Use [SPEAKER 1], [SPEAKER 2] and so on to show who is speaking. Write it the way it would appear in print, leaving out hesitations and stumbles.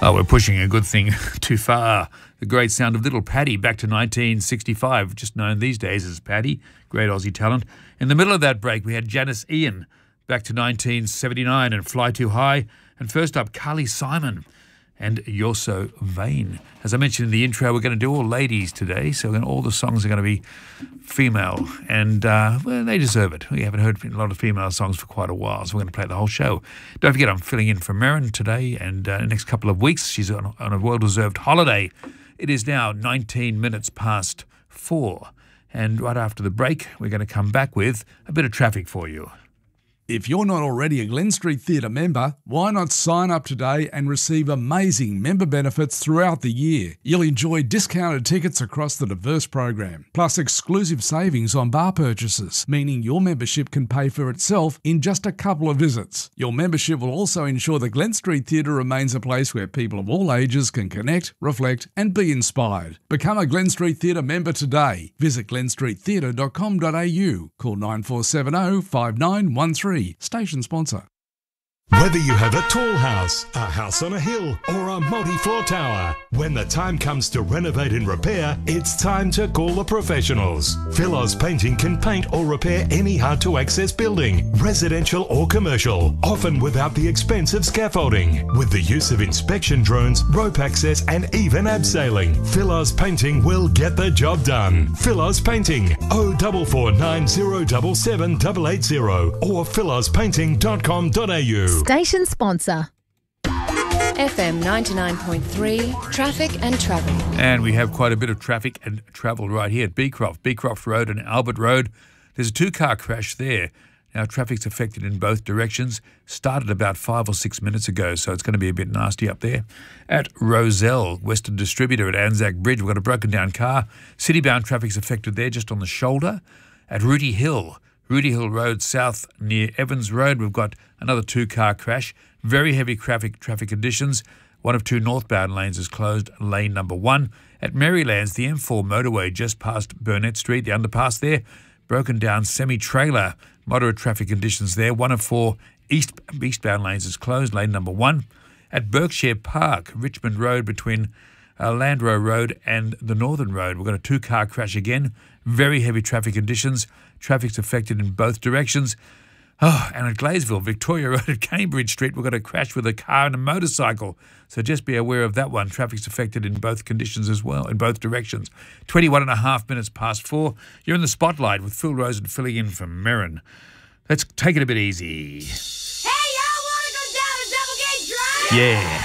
[SPEAKER 1] Oh, we're pushing a good thing too far. The great sound of Little Paddy back to 1965, just known these days as Paddy, great Aussie talent. In the middle of that break, we had Janice Ian back to 1979 and Fly Too High. And first up, Carly Simon and You're So Vain. As I mentioned in the intro, we're going to do all ladies today, so all the songs are going to be female, and well, they deserve it. We haven't heard a lot of female songs for quite a while, so we're going to play the whole show. Don't forget, I'm filling in for Merrin today, and the next couple of weeks, she's on a well-deserved holiday. It is now 19 minutes past 4, and right after the break, we're going to come back with a bit of traffic for you.
[SPEAKER 2] If you're not already a Glen Street Theatre member, why not sign up today and receive amazing member benefits throughout the year? You'll enjoy discounted tickets across the diverse program, plus exclusive savings on bar purchases, meaning your membership can pay for itself in just a couple of visits. Your membership will also ensure the Glen Street Theatre remains a place where people of all ages can connect, reflect and be inspired. Become a Glen Street Theatre member today. Visit glenstreettheatre.com.au. Call 9470 5913. Station sponsor.
[SPEAKER 3] Whether you have a tall house, a house on a hill, or a multi-floor tower, when the time comes to renovate and repair, it's time to call the professionals. Philos Painting can paint or repair any hard-to-access building, residential or commercial, often without the expense of scaffolding. With the use of inspection drones, rope access, and even abseiling, Philos Painting will get the job done. Philos Painting, 0449 077 or philospainting.com.au.
[SPEAKER 4] Station sponsor.
[SPEAKER 5] FM 99.3, traffic and travel.
[SPEAKER 1] And we have quite a bit of traffic and travel right here at Beecroft Road and Albert Road. There's a two-car crash there. Now, traffic's affected in both directions. Started about 5 or 6 minutes ago, so it's going to be a bit nasty up there. At Roselle, Western Distributor at Anzac Bridge, we've got a broken-down car. City-bound traffic's affected there, just on the shoulder. At Rooty Hill Road south near Evans Road, we've got another two-car crash. Very heavy traffic conditions. One of two northbound lanes is closed, lane number 1. At Marylands, the M4 motorway just past Burnett Street, the underpass there, broken down semi-trailer. Moderate traffic conditions there. One of 4 eastbound lanes is closed, lane number 1. At Berkshire Park, Richmond Road between Landrow Road and the Northern Road, we've got a two-car crash again. Very heavy traffic conditions. Traffic's affected in both directions. Oh, and at Gladesville, Victoria Road at Cambridge Street, we've got a crash with a car and a motorcycle. So just be aware of that one. Traffic's affected in both conditions as well, in both directions. 21 and a half minutes past 4. You're in the spotlight with Phil Rosen filling in for Merrin. Let's take it a bit easy.
[SPEAKER 6] Hey, y'all want to go down a double gate drive?
[SPEAKER 1] Yeah.